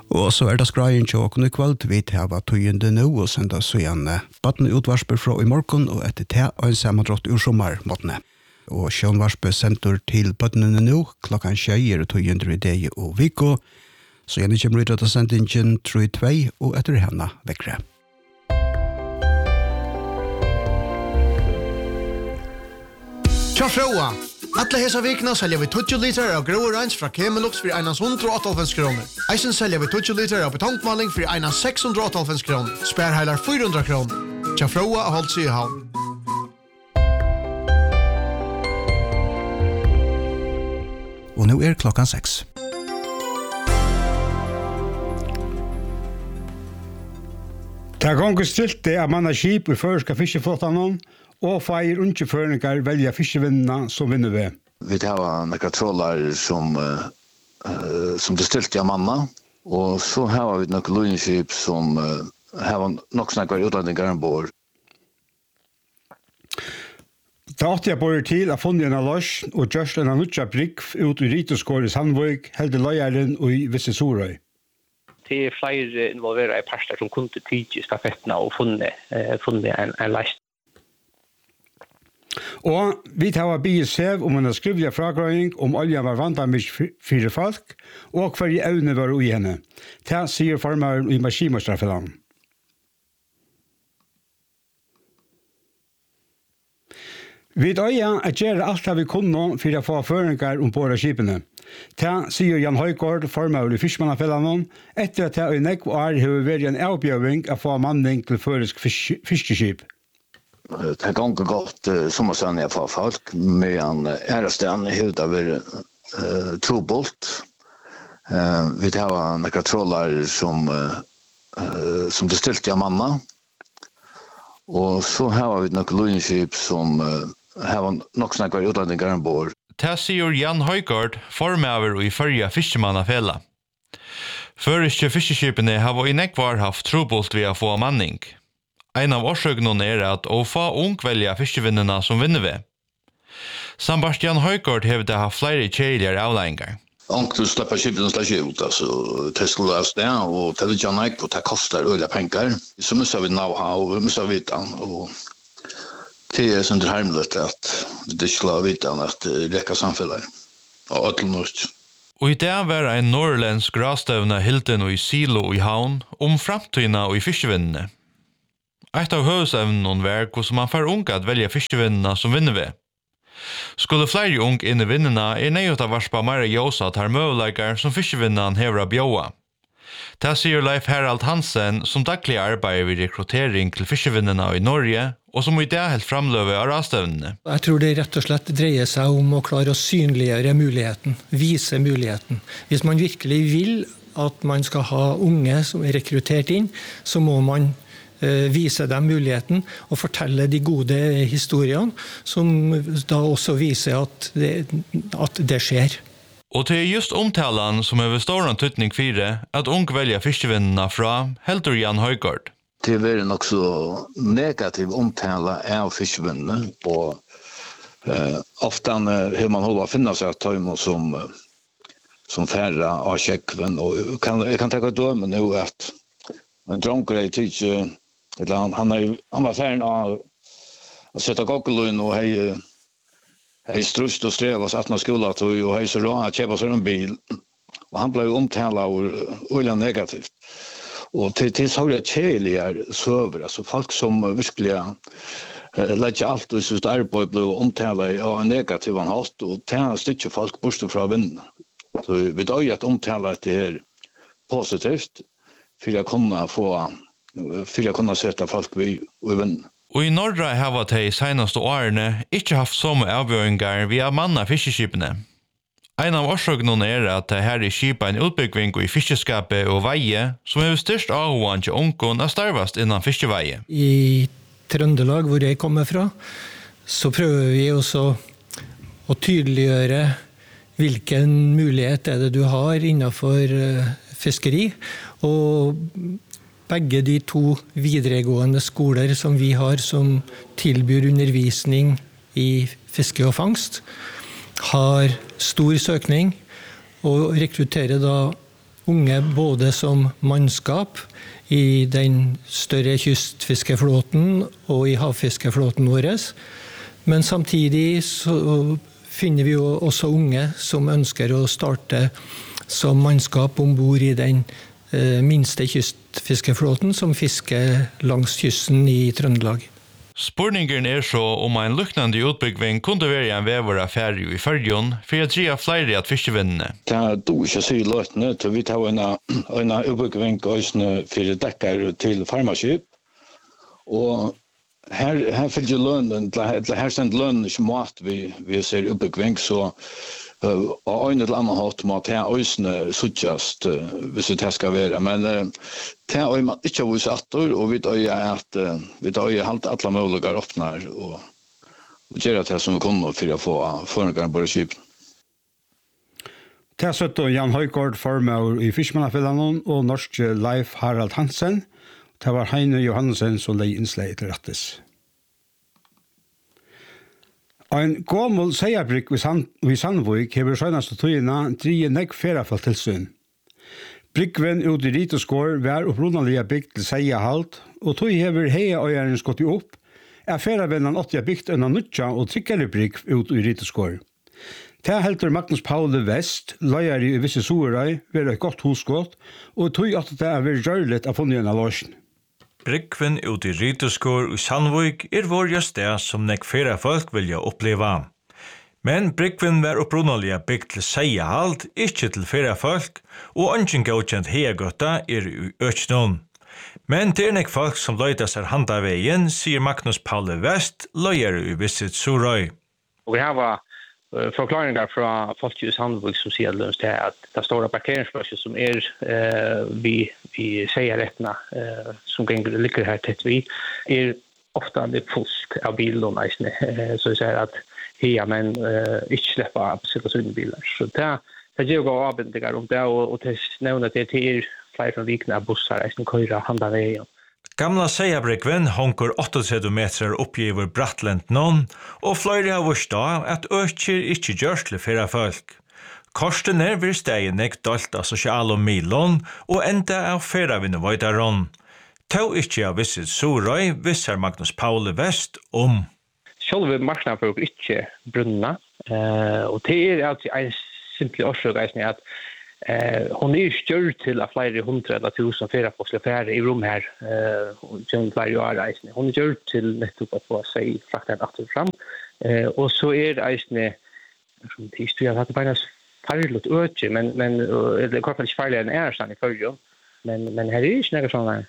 Og så det skrajen tjåken I kveld, vi tava tøyende nå og senda så igjen badne utvarsper fra I morgen og etter te og en sammandrott ur sommermåttene. Og sjønvarsper sender til badnene nå, klokkan 6 tøyende I dag og viko, så gjerne kommer ut av sendingen 3-2 og etter henne vekkere. Tja Froa! Alla hesa vikna selja vi 20 liter av grå orange fra Kemelux for 198 kroner. Eisen selja vi 20 liter av betongmaling for 698 kroner. Spær heilar 400 kroner. Tja Froa har holdt seg I havn. Og nå klokkan 6. Det gonger stilt det at man skip I føreska fiskeflottan og feir ungeføringar velja fiskevinnene som vinner ved. Vi har några trollar som det stilt I manna, og så har vi några linjeskip som har nok snakkar utlandingar ombord. Det åtte jeg bor til å funne en av Lars og gjørst en av nutja brygg ut I Rytoskår I Sandvøk, helde løyeren og I Visse Sorøy. Det flere involverade parter som kunde tidje stafettene og funnet en last. Og vi tar BSF om en skrivlig fragrøying om olja var vandamist 4 folk, og hver evne var I henne. Det sier formaren I Maskinmøstraffeland. Vi øya gjøre alt vi kunne for å få føringer ombord av skipene. Det sier Jan Højgaard, formaren I Fiskmannaffeland, etter at det I nekv år har vært en avbjøving å få manning til førisk fiskeskip. Det gånger godt sommarsønn jeg får folk, men ærestean hevda vært trobult. Vi har några trollar som det stilt I manna, og så har vi några linjeskip som har nok snakkar utlandingar ombord. Det sier Jan Højgaard, formøver I førja fiskemannafella. Føriske fiskeskipene har I nekvar haft trobult ved å få manning. En av årsøgnene at å få ung velja fiskevinnene som vinner ved. Sebastian Højgaard hevde ha flere kjedeligere avleggingar. Om du släpper skipene släpper ut, alltså det skulle lösa det, och det är inte näck, och det kostar öliga pengar. Så måste vi know-how, och vi måste veta, och det som det harmligt att det skulle veta att räcka samhället, och öttelnost. Og I det var en norrländsk gravstøvne Hilden og I Silo I havn om framtøyna og I fiskevinnene. Et av høvesevnen var hvordan man får unge at velge fiskevinnene som vinner ved. Skulle flere unge inn I vinnene nøyt av varspa mer jøsa tar møvleikar som fiskevinnene hever av bjøa. Det sier Leif Harald Hansen som daglig arbeider ved rekruttering til fiskevinnene I Norge, og som I det helt framløve av rastevnene. Jeg tror det rett og slett dreier seg om å klare å synliggjøre muligheten, vise muligheten. Hvis man virkelig vil at man skal ha unge som rekruttert inn, så må man vise dem muligheten og fortelle de gode historiene, som da også viser at det skjer. Og til just omtalen som er ved stor antydning for at ung velger fiskevinnene fra Heldur Jan Højgaard. Det är nog så negativ omtala av fiskevinnene, og ofta hur man håller att finna sig att ta emot som färra av käckven, och jag kan ta ett döme nu att en dronker I tid han var färdig att sätta gockelun och hej strust och strävas att man skulle och hej så råd att köpa sig en bil, och han blev omtalad och negativt. Och till så det tjejliga söver, alltså folk som verkligen lägger allt och sitt arbete blev omtalade av en negativ halt, och det sticker folk bort från vinden. Så vi då ju att omtala det här positivt för att kunna sätta folk vid vinden. Og I Norra har de senaste årene ikke haft samme avbjøringar via manna fiskeskipene. En av årsøgnene at det her skipet en utbygging I fiskeskapet og veie, som størst avhånd til ungen er starvast innan fiskeveie. I Trøndelag, hvor jeg kommer fra, så prøver vi også å tydeliggjøre hvilken mulighet det du har innenfor fiskeri, og begge de 2 videregående skoler som vi har som tilbyr undervisning I fiske og fangst, har stor søkning og rekrutterer da unge både som mannskap i den større kystfiskeflåten og i havfiskeflåten vår. Men samtidig så finner vi jo også unge som ønsker å starte som mannskap ombord i den minste kystfiskeflåten som fisker langs kysten i Trøndelag. Spurningen så om en luknande utbygging kunne være en vever affære i Førjon for å dreie flere at fiskevinnene. Det er ikke så løtende, så vi tar en utbygging for dekker til farmaskip. Og her fylger lønnen, her sender lønnen ikke mat vi ser utbygging, så og en eller annen hatt må ta øysene suttjast hvis det skal være. Men ta øy man ikke har satt og vi tar at vi tar halt alle mulige åpner og gjør det som vi kommer for å få fornøyene på skip. Ta søtt Jan Højgaard, formør i Fiskmannafellene og norsk Leif Harald Hansen. Det var Heine Johansen som lei innslag til rettes. Ein gammel seiabrygg i Sandvik hever søgnaste tøyina drige negg ferafall tilsyn. Bryggven ut i Riteskår var opprunnelige bygd til seiahalt, og tøy hever heiaøyeren skått opp, feravennan 80 bygd enn nutja og tryggere brygg ut i Riteskår. Ta helter Magnus Paule West, løyer i visse Sorøy, var et godt husgått, og tøy at det var rørlet av funnet av låsen. Bryggven ut i Riteskår i Sandvik vårja sted som nek fyrre folk vilja oppleva. Men Bryggven var opprunnelige bygd til seiahalt, ikke til fyrre folk, og ønsken godkjent heiagøtta i Økjnån. Men det nek folk som løyta seg handavegen, sier Magnus Paule West, løyer i Visit Sorøy. Og vi har forklaringer fra folk i Sandvik som sier at det store parkeringsplassen som vi sier rettene som ligger her tett vi, ofte litt fusk av bilen. Så jeg sier at men ikke slipper å sitte sånne biler. Så det gjør å avbendinger om det, og det nevner at det flere fra vikene av busser som kører handa veien. Gamla Seiabryggven honker 38 meter oppgiver Brattlentnån, og flere har vurst da at økjer ikke gjørs til fyrre folk. Korsten vil stegen nek dalt av sosiale milon, og enda av fyrre vinnervøydaron. Tau ikke av Visit Sorøy, visser Magnus Paule West om. Sjølve marsjene for ikke brunna, og det alltid en simpel årsøk at hon større til at flere 100 eller 1000 fyrrefolk færre i rom her som flere år reisende. Hon gjør til nettopp å få seg frakta en atter fram. Og så eisende, som historien hadde bare farlig øke, men det er kanskje ikke farlig enn sånn i Førjon. Men her ikke noe sånne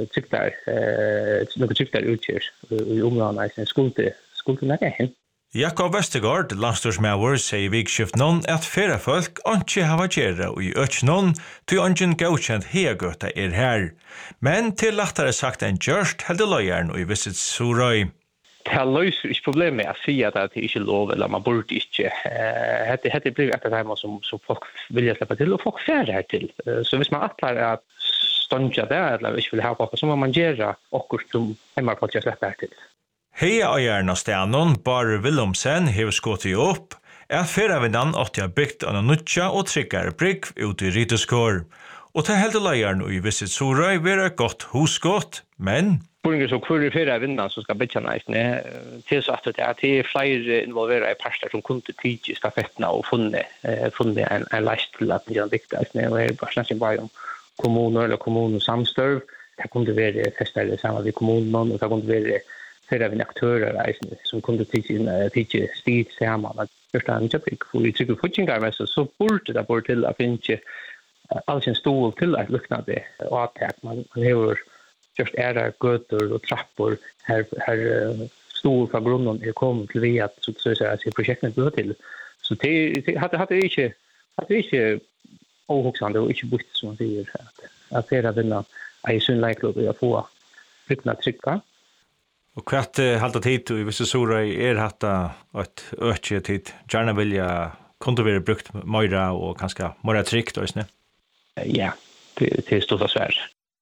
trykter utgjør i områdene. Skulle noe hen. Jakob Vestergaard, landstorsmauer, sier i vikskiftnån at fyrre folk ikke har gjerra i Økjnån til ønsken godkjent heiagøtta her. Men til lettere sagt enn gjørst helde løyeren i Visit Sorøy. Det løser ikke problemet å si at det ikke er lov, eller man burde ikke. Dette blir et av dem som folk vil slippe til, og folk færre her til. Så hvis man atler at ståndja det, eller ikke vil ha folk, så må man gjøre akkurat som hjemmefolk slippe her til. Heiaøyeren av stenon, Bare Willumsen, hever skått i opp, fyrrevinnan 80 bygd av nutja og tryggere brygg ut i Riteskår. Og til hele leieren i Visit Sorøy vil et godt husgått, men Spørsmålet så hvor fyrrevinnan som skal bytja næsne, til så at det flere involverer i parster som kunne tidlig stafettene og funnet en leist til at de har bygd næsne, og det bare snakker bare om kommuner eller kommunesamstørv. Det kunne være festere sammen med kommunen, og det kunne være fyrre av aktører som kunne tidlig styrt sammen. Først er det ikke for vi trykker fortjengar, så burde det bare til å finne all sin stol til at luknade avtak. Man har just gøter og trappor her stol fra grunnen kommet til vi at så sier prosjektene blir til. Så det hadde ikke overhoksende og ikke bort som man sier at fyrre vinner ei sunnleiklubb å få flyttene trykka. Og hvert halta tid i Visit Sorøy hatt et økje tid. Gjerne vilja kunne være brukt møyra og kanskje møyra trygt også, ne? Ja, det stort svært.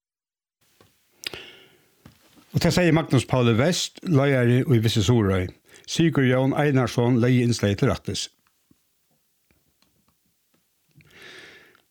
Og til sier Magnus Paule West, løyer i Visit Sorøy. Sigurd Jan Einarsson leier innslag til rettes.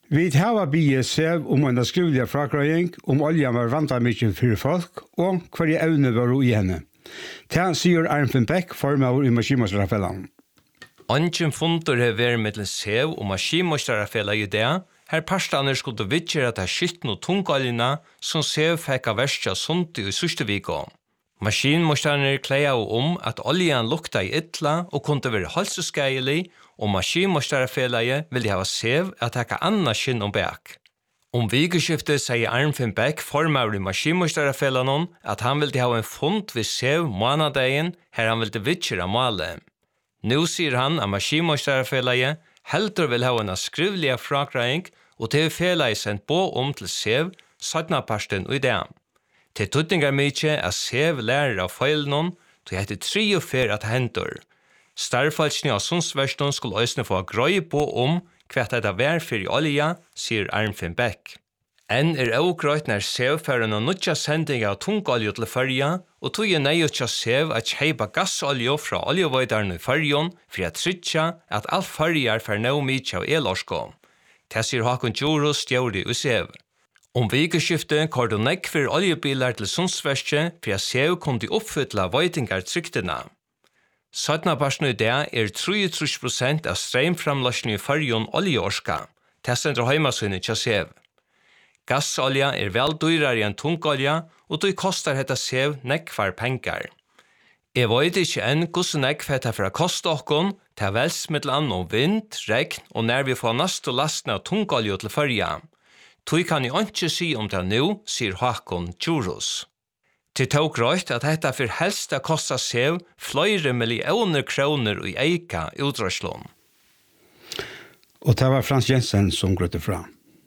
Vi har bygget sev om en skrivelig frakrøying om oljen var vantamikjen for folk, og hver evne var i henne. Det sier Arnfinn Beck, formaver i Maskinmøsterafellene. Angen fundur har vært med til sev og Maskinmøsterafella i det, her parstaner skulle vidgjøre at det skilten og tungoljene som sev fikk av versta sundt i sørste viko. Maskinmøsterner kleier om at oljen lukta i ytla og kunne være halseskeilig, og Maskinmøsterafella ville ha sev at hekka anna skinn om bak. Om vikeskiftet sier Arnfinn Beck, formaver i Maskinmøsterafellene, at han ville ha en fund ved sev månedegen her han ville vidgjøre malet. Nå sier han at Maskinmøsterafella heldur vil ha en skrivelig frakrøying, og til fjellet sendt på om til sev, sattnaparsten og idé. Til tuttingar mykje er sev lærer av feilen, til heter 3 fer at hendur. Starfalsni av Sundsverston skulle øsne få grøy på om hva det vær for i olja, sier Arnfinn Beck. En ågrøyt når sevfæren og nødja sending av tungolje til fyrja, og tog nøyutja sev at kjeipa gassolje fra oljevoidaren i fyrjon for å trytja at all fyrjar får nå mykje av elorsko. Det sier Håkon Djurus stjåri i sev. Om vikeskiftet kort og nekk for oljebilar til Sundsverste for å sev kom de oppfylla voidingar tryktena. Sattnaparsen i det 33% av streimframlasjen i fyrjon oljeorska. Det sender heimasynet til sev. Gassolja vel dyrare enn tungolja, og det kostar hetta sev nekkvar pengar. Jeg vet ikke enn hvordan nekk hetta for å koste okkon, til velsmiddelen om vind, regn og når vi får neste lasten av tungolja til fyrja. Tui kan jeg ikke si om det nå, sier Håkon Djurus. Til tog røyt at hetta for helst å kosta sev flere millioner kroner i eika utrøslån. Og det var Frans Jensen som grøtte fra.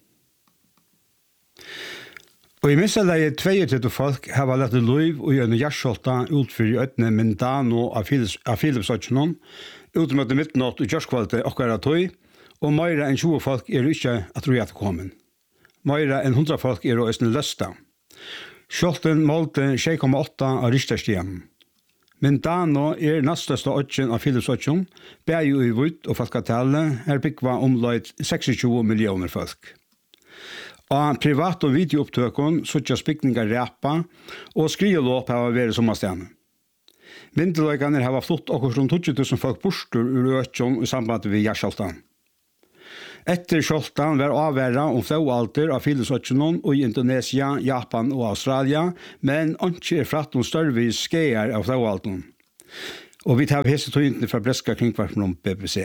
Og i misselleie 22 folk har lett lov og gjøre hjertskjolta utfyr i øtene Mindano av Philipsøtjenon, utmøtte midtnått og kjørskvalte okkara tøy, og mer enn 20 folk ikke at roi at kommen. Mer enn 100 folk og østene løsta. Skjolten målte 6,8 av Richterstien. Mindano nastøste øtjen av Philipsøtjen, bæg jo i vutt og folketale, her byggva omløyt 26 millioner folk. Og privat- og videoopptøkken suttja spikningar ræpa og skrielåp har vært sommerstene. Vindeløkene har flott okkur som 20.000 folk bostur ur øtjon i samband med Gjerskjoltan. Etter Skjoltan var avværa om flaualter av Philipsøtjenon og i Indonesia, Japan og Australia, men ikke fratt noen størvis skeier av flaualten. Og vi tar hese tøyntene fra Breska kringkvarten om BBC.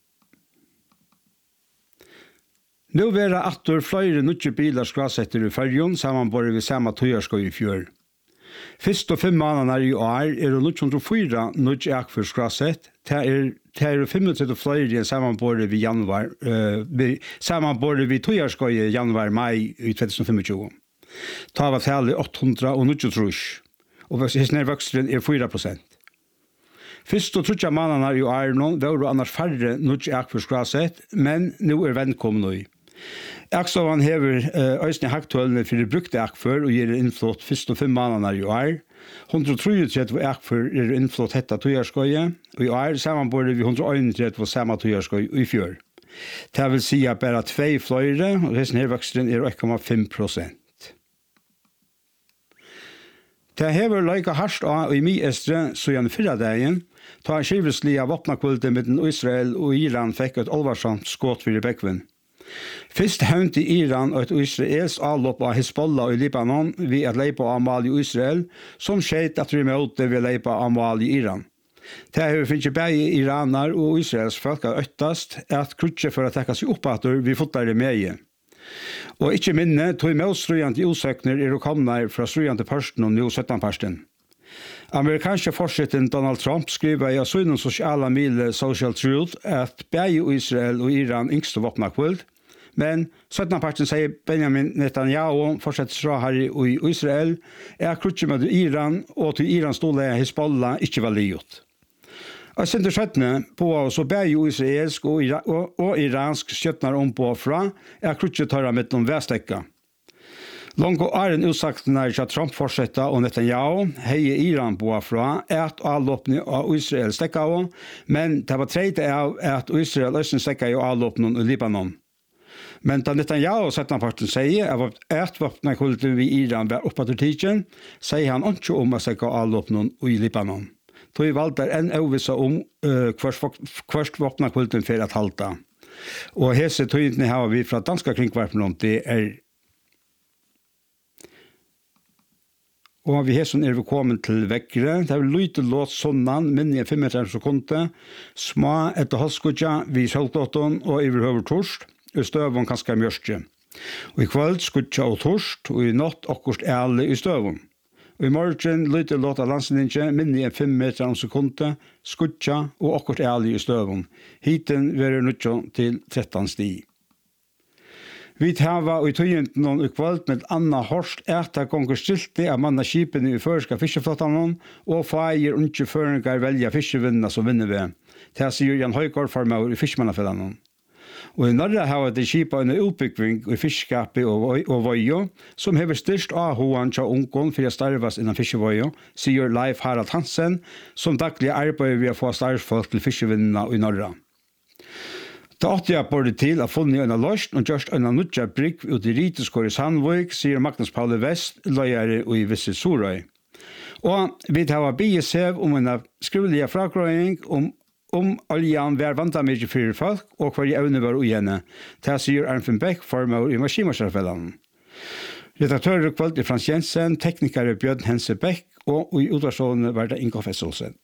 Nå vera atter flere nødje bilar skrasetter i fyrjon, samanbordet ved samme tøyarskøy i fjør. Fyrst og 5 måneder i år det 904 nødje akfør skrasett, det 35 flere enn samanbordet ved januar, samanbordet ved tøyarskøy i januar-mai i 2025. Ta var tallet 893, og hesnærvøksteren 4%. Fyrst og 30 måneder i år nå var annars færre nødje akfør skrasett, men nå vennkommen i. Akstovan hever øysne haktølene for brukte akfør og gir innflott fyrst og 5 måneder i år. 133 akfør innflott hetta tøyarskøye, og i år samanbordet vi 131 samme tøyarskøye i fjør. Det vil si at bare 2 fløyre, og hesten her voksteren 1,5%. Det hever løyka hardt av i mi-estre, så gjennom 4 dagen, ta en skiveslige våpnakvulde mellom Israel og Iran fikk et alvarsamt skått for i Bekven. Fyrst hevnt i Iran og et israels avlopp av Hezbollah i Libanon ved at leipa av mal i Israel, som skjeit at remote ved leipa av mal i Iran. Det har finnes begge iraner og Israels folk av øttast at krutje for å tekka seg oppater vi fotlare meie. Og ikke minne, tog medstrøyende usøkner kommet fra strøyende parsten og nå 17-parsten. Amerikanske forsitten Donald Trump skriver i sønnen sosiale mile Social Truth at begge Israel og Iran yngste våpnakvuld, men 17-parten sier Benjamin Netanyahu fortsettsråherre i Israel krutje med Iran og til Iran ståle Hezbollah ikke var livet. Og sender 17 på så begge israelsk og iransk skjøttner på fra krutje tørre med noen værstekka. Longo en utsakten at Trump fortsetter og Netanyahu heier Iran på fra avlåpning av Israel stekka av, men det var tredje av at Israel også stekka i avlåpning i Libanon. Men da Netanyahu setter parten sier at våpnakulten ved Iran var oppe til tidsen, sier han ikke om å sekke avlåpnen i Libanon. Tog valgte en øvelse om hvert våpnakulten for at halta. Og hese tøyntene har vi fra danska kringvarpen, det og vi hesen vi kommet til vekkere. Det lite låt sånnan, minne 5 sekunder, små etter halskudja, vi søltåten og overhøver torst, og støvun kanskje mjørstje. Og i kveld skudja og torst, og i natt akkurat ærlig i støvun. Og i morgen lite låt av landsninje, minne 5 sekunder, skudja og akkurat ærlig i støvun. Hiten verer 19 til 13 sti. Vi tava og i tøyenten og kvalt med Anna Horst etter gonger stilte av manna skipene i føreska fiskeflottan og feir unge føringar velja fiskevinnene som vinner ved. Det sier Jan Højgaard farmaur i fiskmannafellan. Og i Norge har det skipa en utbygging i fiskeskapet og vøyo, som hever styrst av hoan til ungdom for å starvas innan fiskevøyo, sier Leif Harald Hansen, som daglig arbeider ved å få starvsfolk til fiskevinnene i Norge. Det åtte jeg både til å funne en løsning og gjørst en nødja brygg ut i Riteskår i Sandvøk, sier Magnus Paule Vest, løyere i Visse Sorøy. Og vi tar bygge sev om en skrivelige fragrøyning om oljan var vantamidje for folk og hver evne var ugjennom. Det sier Arnfinn Beck, formør i Maskinmarsjærfellan. Redaktør kveld i Frans Jensen, tekniker Bjørn Hense Beck, og i utvarsålene var det Ingo Fessolsen.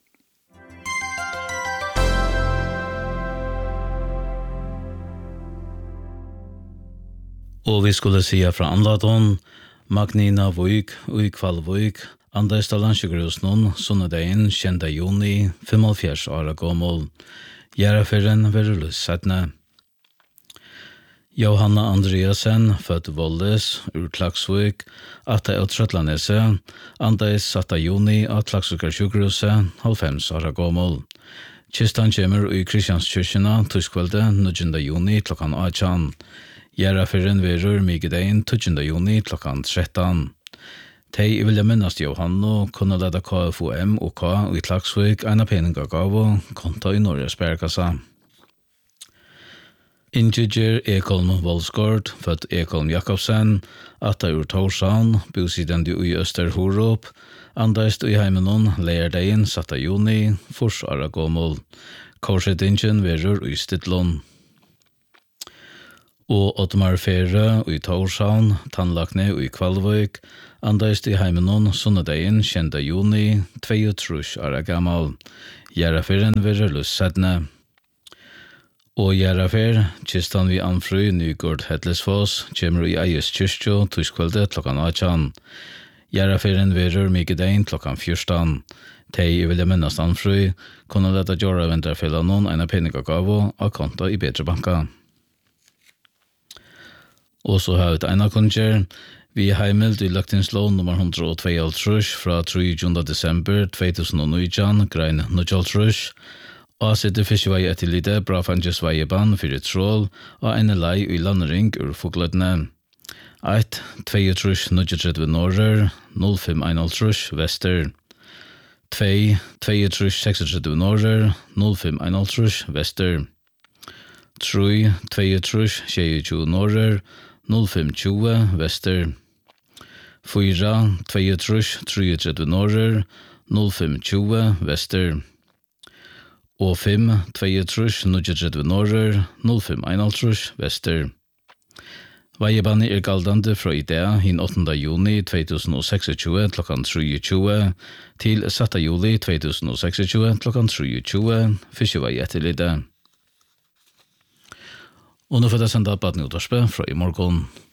Og vi skulle sige fra Anladon, Magnina Vøyk, Uikval Vøyk, Andresta Landsjøgrusnon, Sunnedein, 10. juni, 45 år gammel. Gjeraferren verulus setne. Johanna Andreasen, født Voldes, ur Klaksvøyk, atta av Trøtlandese, Andres 7. juni, av Klaksvøkar sjukhuset, 90 år gammel. Kistan kommer i Kristianskirkena, Tyskvelde, 9. juni, klokkan 18. Gjeraferren verur Migedein 20. juni klokkan 13. Tei vilja minnast Johanno kunne leda KFUM og K i Klaksvik eina peningagavo konta i Norge Sperkassa. Ingiger Ekholm Volsgård, født Ekholm Jakobsen, atta ur Torshavn, bosidende i Østerhorup, andaist i heimenon leierdein 7. juni, fors ara gommel. Korsetingen verur i Stidlund. Og Otmar Fere i Torshavn, tannlakne i Kvalvøk, andaist i heimenon sunnedein 10. juni, 22 år gammal. Gjeraferren verulus sedne. Og Gjerafer, kistan vi anfru Nygård Hedlesfoss, kommer i Eies kyrkjo, tyskvelde klokkan 18. Gjeraferren verur Migedein klokkan 14. Tei vilja minnast anfru, kunne leta gjøre ventarfellanon eina peningagavo av konta i Bedre Banka. Og så har vi et einakunnskjer. Vi er heimelt i Løgtingslov nummer 102 fra 3. desember 2019, grein 0. Og sitter fiskevei etter lite, bra fangesveieban for et trål, og en lei i landring ur Foglødene. 1. 22 Norrer, 05 Vester. 2. 36 Norrer, 05 Vester. 3. 22 Norrer, 0520 Vester. 4. 23 Norrer, 0520 Vester. Og 5. 23 Norrer, 05 Vester. Veiebane galdande fra idea hin 8. juni 2026 klokkan 23 til 7. juli 2026 klokkan 23, fiskevei etter lite. Og nå får jeg sende opp at nytårspe fra i morgen.